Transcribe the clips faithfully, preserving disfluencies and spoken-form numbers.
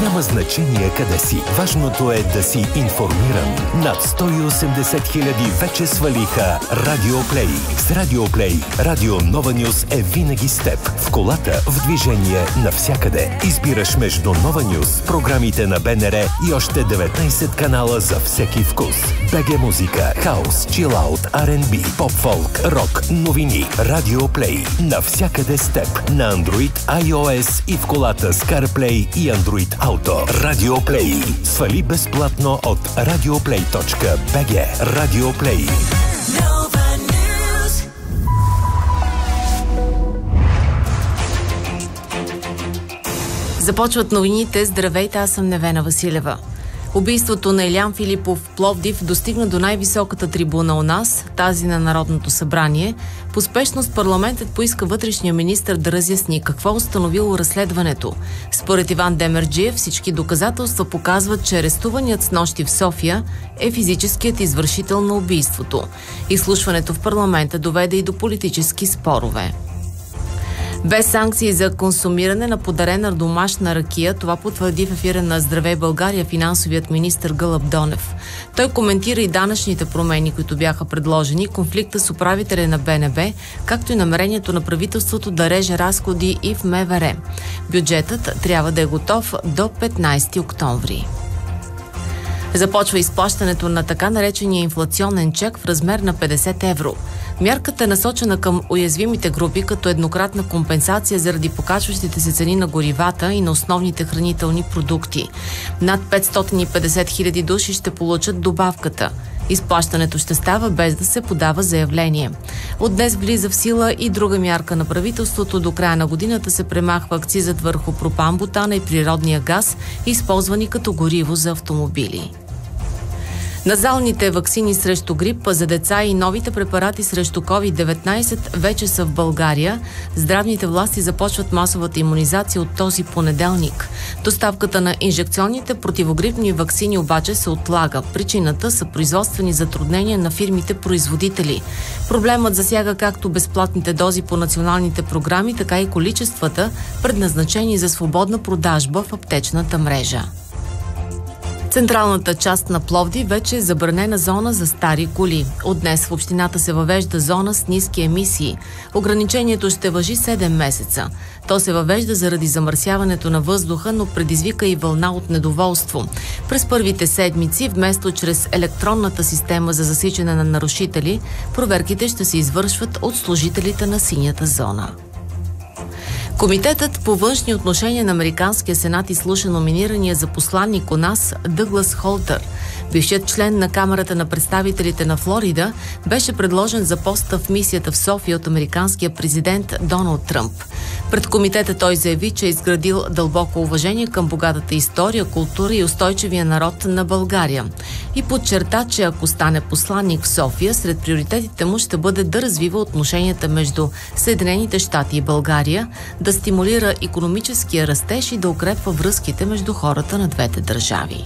Няма значение къде си. Важното е да си информиран. Над сто и осемдесет хиляди вече свалиха Радио Плей. С Радио Плей, Радио Нова Нюз е винаги с теб. В колата, в движение, навсякъде. Избираш между Нова Нюз, програмите на БНР и още деветнайсет канала за всеки вкус. БГ музика, хаус, чилаут, Ар енд Би, поп-фолк, рок, новини. Радио Плей. Навсякъде с теб. На Android, iOS и в колата с CarPlay и Android Auto. Радио Плей. Свали безплатно от радиоплей точка би джи. Радио Плей. Започват новините. Здравейте, аз съм Невена Василева. Убийството на Илян Филипов в Пловдив достигна до най-високата трибуна у нас, тази на Народното събрание. По спешност парламентът поиска вътрешния министър да разясни какво установило разследването. Според Иван Демерджиев всички доказателства показват, че арестуваният снощи в София е физическият извършител на убийството. Изслушването в парламента доведе и до политически спорове. Без санкции за консумиране на подарена домашна ракия, това потвърди в ефира на Здравей България финансовият министър Гълъб Донев. Той коментира и данъчните промени, които бяха предложени, конфликта с управителя на Б Н Б, както и намерението на правителството да реже разходи и в М В Р. Бюджетът трябва да е готов до петнайсети октомври. Започва изплащането на така наречения инфлационен чек в размер на петдесет евро. Мярката е насочена към уязвимите групи като еднократна компенсация заради покачващите се цени на горивата и на основните хранителни продукти. Над петстотин и петдесет хиляди души ще получат добавката. Изплащането ще става без да се подава заявление. От днес влиза в сила и друга мярка на правителството. До края на годината се премахва акцизът върху пропан, бутана и природния газ, използвани като гориво за автомобили. Назалните ваксини срещу грип за деца и новите препарати срещу ковид деветнайсет вече са в България. Здравните власти започват масовата имунизация от този понеделник. Доставката на инжекционните противогрипни ваксини обаче се отлага. Причината са производствени затруднения на фирмите-производители. Проблемът засяга както безплатните дози по националните програми, така и количествата, предназначени за свободна продажба в аптечната мрежа. Централната част на Пловдив вече е забранена зона за стари коли. От днес в общината се въвежда зона с ниски емисии. Ограничението ще важи седем месеца. То се въвежда заради замърсяването на въздуха, но предизвика и вълна от недоволство. През първите седмици, вместо чрез електронната система за засичане на нарушители, проверките ще се извършват от служителите на синята зона. Комитетът по външни отношения на Американския сенат изслуша номинирания за посланник у нас Дъглас Холтър. Бившият член на Камарата на представителите на Флорида беше предложен за поста в мисията в София от американския президент Доналд Тръмп. Пред комитета той заяви, че е изградил дълбоко уважение към богатата история, култура и устойчивия народ на България. И подчерта, че ако стане посланник в София, сред приоритетите му ще бъде да развива отношенията между Съединените щати и България, да стимулира икономическия растеж и да укрепва връзките между хората на двете държави.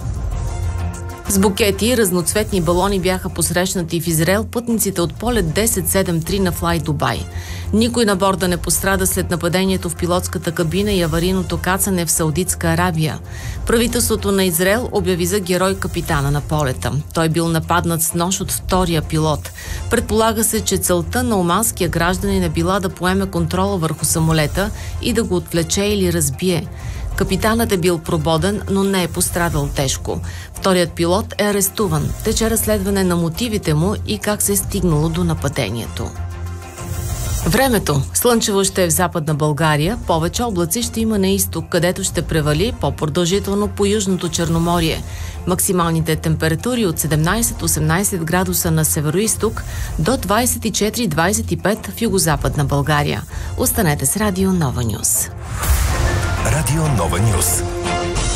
С букети и разноцветни балони бяха посрещнати в Израел пътниците от полет десет седем три на Fly Dubai. Никой на борда не пострада след нападението в пилотската кабина и аварийното кацане в Саудитска Арабия. Правителството на Израел обяви за герой капитана на полета. Той бил нападнат с нож от втория пилот. Предполага се, че целта на оманския гражданин е била да поеме контрола върху самолета и да го отвлече или разбие. Капитанът е бил прободен, но не е пострадал тежко. Вторият пилот е арестуван. Тече разследване на мотивите му и как се е стигнало до нападението. Времето. Слънчево ще е в Западна България, повече облаци ще има на изток, където ще превали по-продължително по Южното Черноморие. Максималните температури от седемнайсет до осемнайсет градуса на североизток до двайсет и четири до двайсет и пет в Югозападна България. Останете с Радио Нова Нюз. Радио Нова Нюз.